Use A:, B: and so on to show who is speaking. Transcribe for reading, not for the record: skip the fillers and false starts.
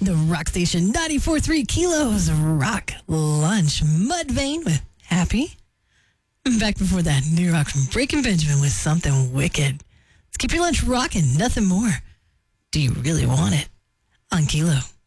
A: the Rock Station 94.3 Kilos Rock Lunch. Mudvayne with Happy. Back before that, New Rock from Breaking Benjamin with Something Wicked. Let's keep your lunch rocking, nothing more. Do you really want it? On Kilo.